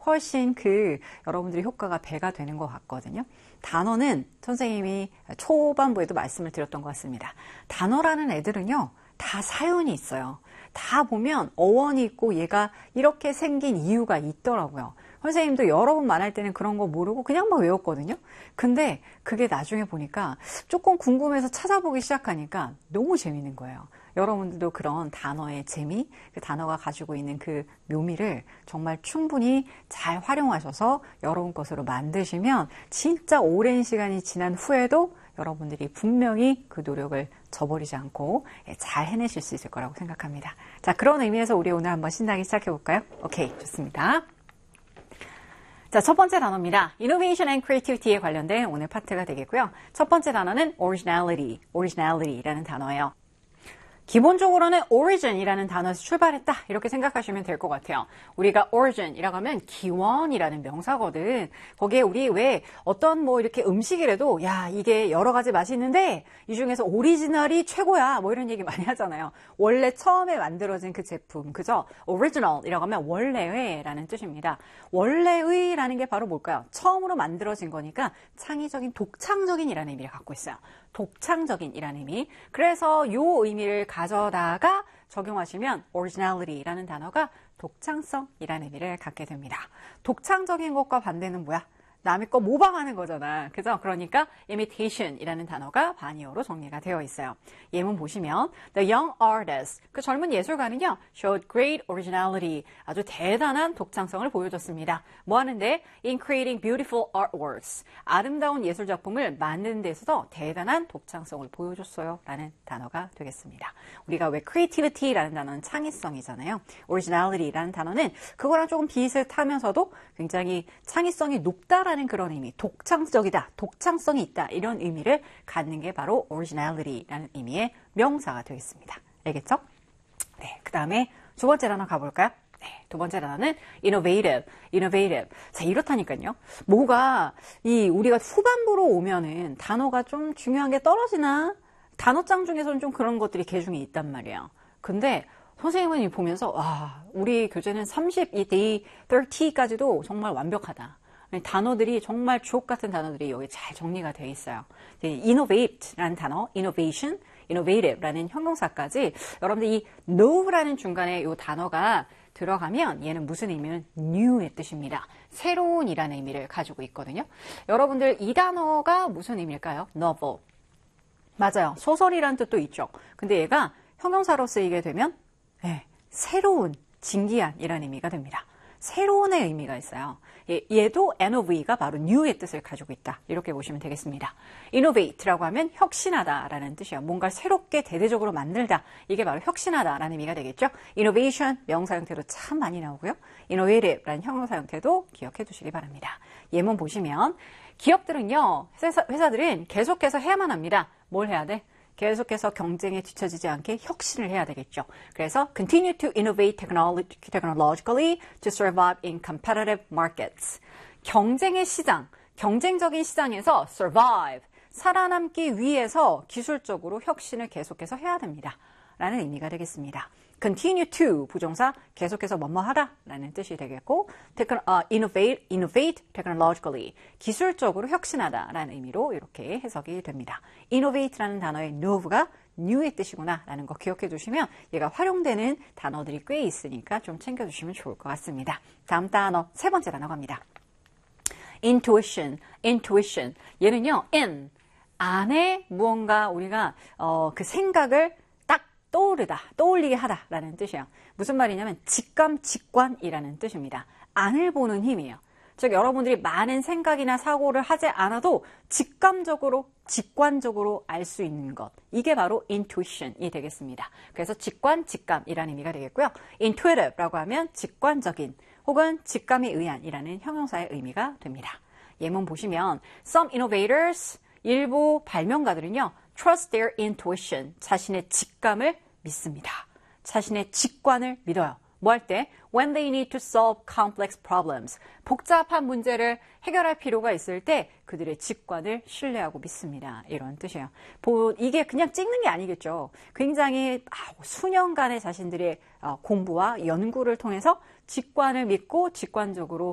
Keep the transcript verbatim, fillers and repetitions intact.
훨씬 그 여러분들의 효과가 배가 되는 것 같거든요. 단어는 선생님이 초반부에도 말씀을 드렸던 것 같습니다. 단어라는 애들은요, 다 사연이 있어요. 다 보면 어원이 있고 얘가 이렇게 생긴 이유가 있더라고요. 선생님도 여러 번 말할 때는 그런 거 모르고 그냥 막 외웠거든요. 근데 그게 나중에 보니까 조금 궁금해서 찾아보기 시작하니까 너무 재밌는 거예요. 여러분들도 그런 단어의 재미, 그 단어가 가지고 있는 그 묘미를 정말 충분히 잘 활용하셔서 여러분 것으로 만드시면 진짜 오랜 시간이 지난 후에도 여러분들이 분명히 그 노력을 저버리지 않고 잘 해내실 수 있을 거라고 생각합니다. 자, 그런 의미에서 우리 오늘 한번 신나게 시작해 볼까요? 오케이, 좋습니다. 자, 첫 번째 단어입니다. Innovation and Creativity에 관련된 오늘 파트가 되겠고요. 첫 번째 단어는 Originality, Originality라는 단어예요. 기본적으로는 origin이라는 단어에서 출발했다 이렇게 생각하시면 될 것 같아요. 우리가 origin이라고 하면 기원이라는 명사거든. 거기에 우리 왜 어떤 뭐 이렇게 음식이라도 야 이게 여러 가지 맛이 있는데 이 중에서 오리지널이 최고야 뭐 이런 얘기 많이 하잖아요. 원래 처음에 만들어진 그 제품 그죠? original이라고 하면 원래의라는 뜻입니다. 원래의라는 게 바로 뭘까요? 처음으로 만들어진 거니까 창의적인 독창적인이라는 의미를 갖고 있어요. 독창적인이라는 의미. 그래서 이 의미를 가져다가 적용하시면 originality라는 단어가 독창성이라는 의미를 갖게 됩니다. 독창적인 것과 반대는 뭐야? 남의 거 모방하는 거잖아. 그죠? 그러니까 imitation이라는 단어가 반의어로 정리가 되어 있어요. 예문 보시면 The young artist, 그 젊은 예술가는요 showed great originality, 아주 대단한 독창성을 보여줬습니다. 뭐 하는데? In creating beautiful artworks, 아름다운 예술 작품을 만드는 데 있어서 대단한 독창성을 보여줬어요 라는 단어가 되겠습니다. 우리가 왜 creativity라는 단어는 창의성이잖아요. originality라는 단어는 그거랑 조금 비슷하면서도 굉장히 창의성이 높다라는 그런 의미, 독창적이다, 독창성이 있다 이런 의미를 갖는 게 바로 originality라는 의미의 명사가 되겠습니다. 알겠죠? 네, 그 다음에 두 번째 단어 가볼까요? 네, 두 번째 단어는 innovative, innovative. 자, 이렇다니까요. 뭐가 이 우리가 후반부로 오면은 단어가 좀 중요한 게 떨어지나? 단어장 중에서는 좀 그런 것들이 개중에 있단 말이에요. 근데 선생님은 보면서 와, 우리 교재는 삼십, 이 day 삼십까지도 정말 완벽하다. 단어들이 정말 주옥 같은 단어들이 여기 잘 정리가 되어 있어요. innovate라는 단어, innovation, innovative라는 형용사까지 여러분들 이 know라는 중간에 이 단어가 들어가면 얘는 무슨 의미는 new의 뜻입니다. 새로운이라는 의미를 가지고 있거든요. 여러분들 이 단어가 무슨 의미일까요? novel. 맞아요. 소설이라는 뜻도 있죠. 근데 얘가 형용사로 쓰이게 되면 네, 새로운, 진기한 이라는 의미가 됩니다. 새로운의 의미가 있어요. 얘도 nof가 바로 new의 뜻을 가지고 있다. 이렇게 보시면 되겠습니다. innovate라고 하면 혁신하다라는 뜻이에요. 뭔가 새롭게 대대적으로 만들다. 이게 바로 혁신하다라는 의미가 되겠죠. innovation 명사 형태로 참 많이 나오고요. innovative라는 형용사 형태도 기억해 두시기 바랍니다. 예문 보시면 기업들은요, 회사, 회사들은 계속해서 해야만 합니다. 뭘 해야 돼? 계속해서 경쟁에 뒤처지지 않게 혁신을 해야 되겠죠. 그래서 continue to innovate technologically to survive in competitive markets. 경쟁의 시장, 경쟁적인 시장에서 survive, 살아남기 위해서 기술적으로 혁신을 계속해서 해야 됩니다. 라는 의미가 되겠습니다. continue to 부정사 계속해서 뭐뭐하다 라는 뜻이 되겠고 innovate, innovate technologically 기술적으로 혁신하다 라는 의미로 이렇게 해석이 됩니다. innovate라는 단어의 nove가 new의 뜻이구나 라는 거 기억해 두시면 얘가 활용되는 단어들이 꽤 있으니까 좀 챙겨주시면 좋을 것 같습니다. 다음 단어 세 번째 단어 갑니다. intuition, intuition 얘는요 in 안에 무언가 우리가 어, 그 생각을 떠오르다, 떠올리게 하다라는 뜻이에요. 무슨 말이냐면 직감, 직관이라는 뜻입니다. 안을 보는 힘이에요. 즉 여러분들이 많은 생각이나 사고를 하지 않아도 직감적으로, 직관적으로 알 수 있는 것. 이게 바로 intuition이 되겠습니다. 그래서 직관, 직감이라는 의미가 되겠고요. intuitive라고 하면 직관적인 혹은 직감에 의한이라는 형용사의 의미가 됩니다. 예문 보시면 some innovators, 일부 발명가들은요. trust their intuition, 자신의 직감을 믿습니다. 자신의 직관을 믿어요. 뭐 할 때? When they need to solve complex problems, 복잡한 문제를 해결할 필요가 있을 때 그들의 직관을 신뢰하고 믿습니다. 이런 뜻이에요. 이게 그냥 찍는 게 아니겠죠. 굉장히 수년간의 자신들의 공부와 연구를 통해서 직관을 믿고 직관적으로